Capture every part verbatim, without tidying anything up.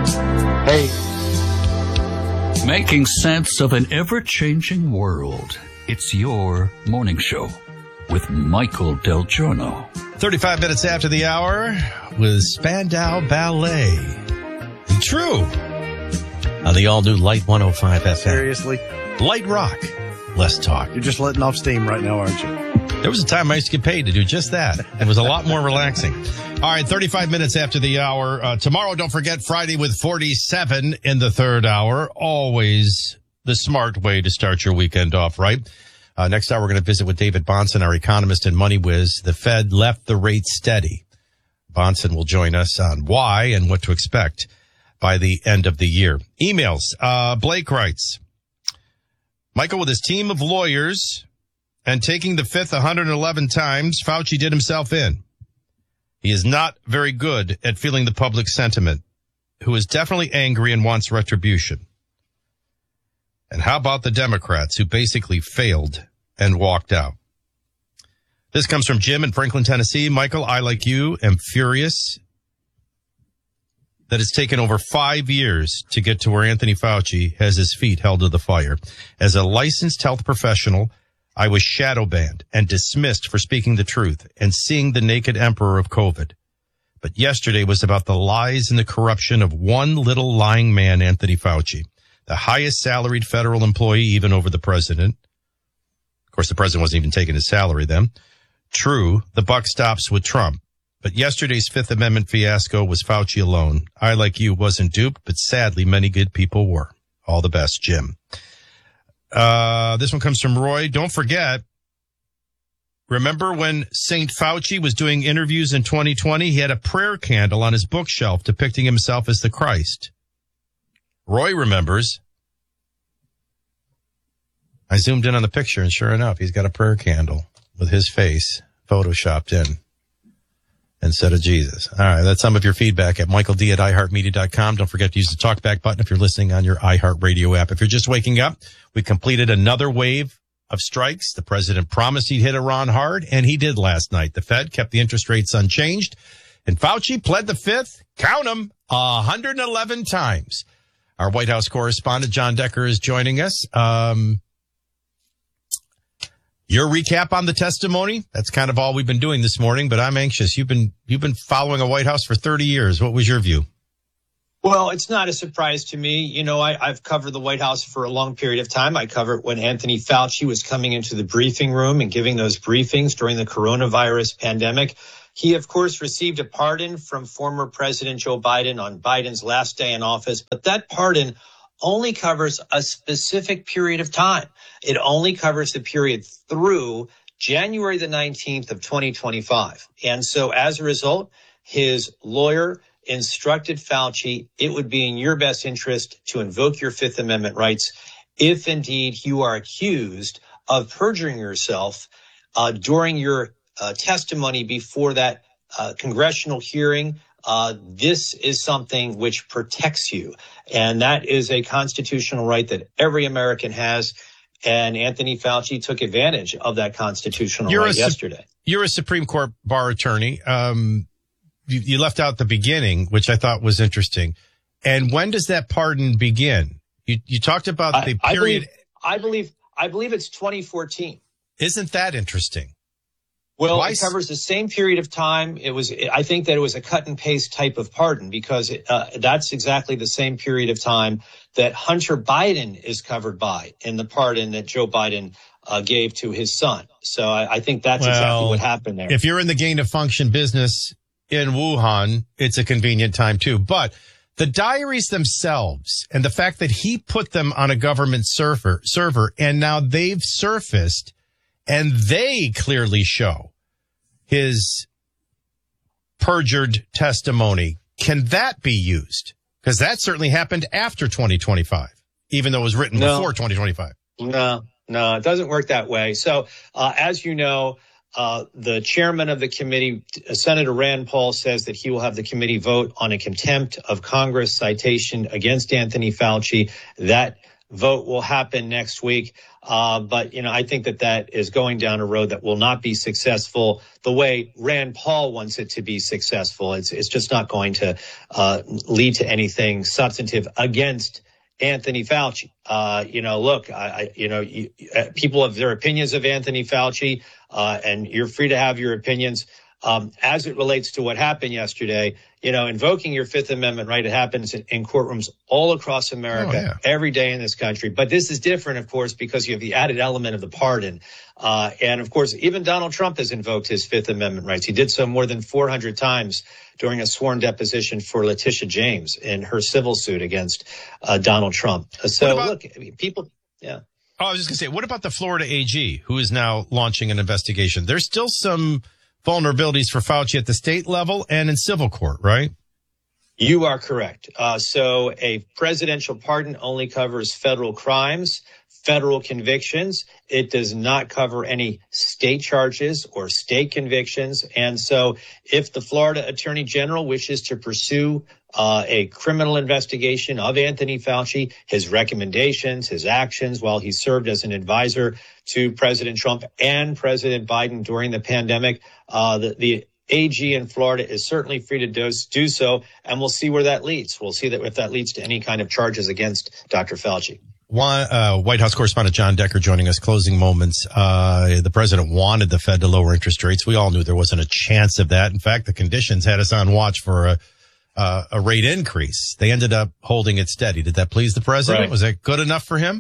Hey. Making sense of an ever-changing world. It's your morning show with Michael Del Giorno. thirty-five minutes after the hour with Spandau Ballet. True. On the all-new Light one oh five F M. Seriously? Light rock. Less talk. You're just letting off steam right now, aren't you? There was a time I used to get paid to do just that. It was a lot more relaxing. All right, thirty-five minutes after the hour. Uh, tomorrow, don't forget, Friday with forty-seven in the third hour. Always the smart way to start your weekend off, right? Uh, next hour, we're going to visit with David Bahnsen, our economist and money whiz. The Fed left the rate steady. Bahnsen will join us on why and what to expect by the end of the year. Emails. Uh, Blake writes, Michael, with his team of lawyers and taking the fifth one hundred eleven times, Fauci did himself in. He is not very good at feeling the public sentiment, who is definitely angry and wants retribution. And how about the Democrats, who basically failed and walked out? This comes from Jim in Franklin, Tennessee. Michael, I, like you, am furious that it's taken over five years to get to where Anthony Fauci has his feet held to the fire. As a licensed health professional, I was shadow banned and dismissed for speaking the truth and seeing the naked emperor of COVID. But yesterday was about the lies and the corruption of one little lying man, Anthony Fauci, the highest salaried federal employee even over the president. Of course, the president wasn't even taking his salary then. True, the buck stops with Trump. But yesterday's Fifth Amendment fiasco was Fauci alone. I, like you, wasn't duped, but sadly, many good people were. All the best, Jim. Uh, this one comes from Roy. Don't forget, remember when Saint Fauci was doing interviews in twenty twenty? He had a prayer candle on his bookshelf depicting himself as the Christ. Roy remembers. I zoomed in on the picture, and sure enough, he's got a prayer candle with his face photoshopped in instead of Jesus. All right, that's some of your feedback at michael d at i heart media dot com. Don't forget to use the talkback button if you're listening on your iHeartRadio app. If you're just waking up, we completed another wave of strikes. The president promised he'd hit Iran hard, and he did last night. The Fed kept the interest rates unchanged, and Fauci pled the fifth, count them, one hundred eleven times. Our White House correspondent, John Decker, is joining us. Um, Your recap on the testimony, that's kind of all we've been doing this morning, but I'm anxious. You've been you've been following a White House for thirty years. What was your view? Well, it's not a surprise to me. You know, I, I've covered the White House for a long period of time. I covered when Anthony Fauci was coming into the briefing room and giving those briefings during the coronavirus pandemic. He, of course, received a pardon from former President Joe Biden on Biden's last day in office, but that pardon only covers a specific period of time. It only covers the period through January the nineteenth of twenty twenty-five. And so as a result, his lawyer instructed Fauci, it would be in your best interest to invoke your Fifth Amendment rights if indeed you are accused of perjuring yourself uh, during your uh, testimony before that uh, congressional hearing. Uh, this is something which protects you. And that is a constitutional right that every American has. And Anthony Fauci took advantage of that constitutional you're right a, yesterday. You're a Supreme Court bar attorney. Um, you, you left out the beginning, which I thought was interesting. And when does that pardon begin? You, you talked about the I, period. I believe, I believe, I believe it's twenty fourteen. Isn't that interesting? Well, Why? It covers the same period of time. It was, I think that it was a cut and paste type of pardon because it, uh, that's exactly the same period of time that Hunter Biden is covered by in the pardon that Joe Biden uh, gave to his son. So I, I think that's well, exactly what happened there. If you're in the gain of function business in Wuhan, it's a convenient time too. But the diaries themselves and the fact that he put them on a government server, server and now they've surfaced and they clearly show his perjured testimony. Can that be used? Because that certainly happened after twenty twenty-five, even though it was written no. before twenty twenty-five. No, no, it doesn't work that way. So uh, as you know, uh, the chairman of the committee, Senator Rand Paul, says that he will have the committee vote on a contempt of Congress citation against Anthony Fauci. That vote will happen next week. Uh, but, you know, I think that that is going down a road that will not be successful the way Rand Paul wants it to be successful. It's, it's just not going to uh, lead to anything substantive against Anthony Fauci. Uh, you know, look, I, I you know, you, uh, people have their opinions of Anthony Fauci, uh, and you're free to have your opinions. Um, as it relates to what happened yesterday, you know, invoking your Fifth Amendment right, it happens in, in courtrooms all across America, oh, yeah. every day in this country. But this is different, of course, because you have the added element of the pardon. Uh, and of course, even Donald Trump has invoked his Fifth Amendment rights. He did so more than four hundred times during a sworn deposition for Letitia James in her civil suit against uh, Donald Trump. So, about- look, I mean, people, yeah. Oh, I was just going to say, what about the Florida A G, who is now launching an investigation? There's still some vulnerabilities for Fauci at the state level and in civil court, right? You are correct. Uh, so a presidential pardon only covers federal crimes, federal convictions. It does not cover any state charges or state convictions. And so if the Florida Attorney General wishes to pursue uh, a criminal investigation of Anthony Fauci, his recommendations, his actions while he served as an advisor to President Trump and President Biden during the pandemic, uh, the, the A G in Florida is certainly free to do, do so, and we'll see where that leads. We'll see that if that leads to any kind of charges against Doctor Fauci. One, uh, White House correspondent John Decker joining us. Closing moments. Uh, the president wanted the Fed to lower interest rates. We all knew there wasn't a chance of that. In fact, the conditions had us on watch for a, uh, a rate increase. They ended up holding it steady. Did that please the president? Right. Was that good enough for him?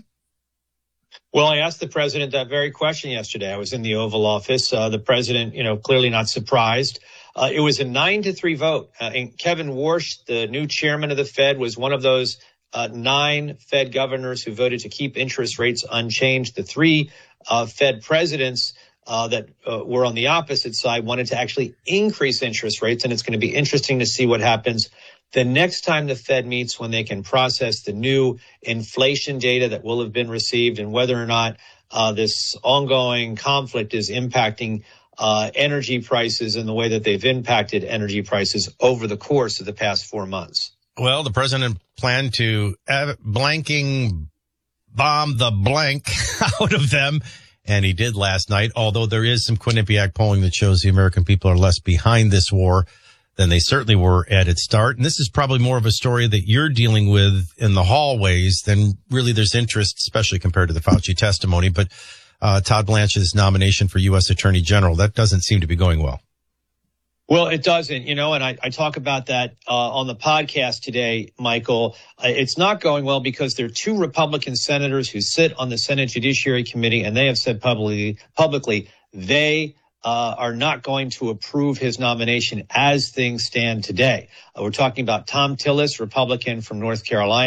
Well, I asked the president that very question yesterday. I was in the Oval Office. Uh, the president, you know, clearly not surprised. Uh, it was a nine to three vote. Uh, and Kevin Warsh, the new chairman of the Fed, was one of those uh, nine Fed governors who voted to keep interest rates unchanged. The three uh, Fed presidents uh, that uh, were on the opposite side wanted to actually increase interest rates. And it's going to be interesting to see what happens the next time the Fed meets, when they can process the new inflation data that will have been received and whether or not uh, this ongoing conflict is impacting uh, energy prices in the way that they've impacted energy prices over the course of the past four months. Well, the president planned to uh, blanking bomb the blank out of them, and he did last night, although there is some Quinnipiac polling that shows the American people are less behind this war than they certainly were at its start. And this is probably more of a story that you're dealing with in the hallways than really there's interest, especially compared to the Fauci testimony. But uh Todd Blanche's nomination for U S Attorney General, that doesn't seem to be going well. Well, it doesn't, you know, and I, I talk about that uh, on the podcast today, Michael. Uh, it's not going well because there are two Republican senators who sit on the Senate Judiciary Committee, and they have said publicly, publicly they Uh, are not going to approve his nomination as things stand today. Uh, we're talking about Tom Tillis, Republican from North Carolina.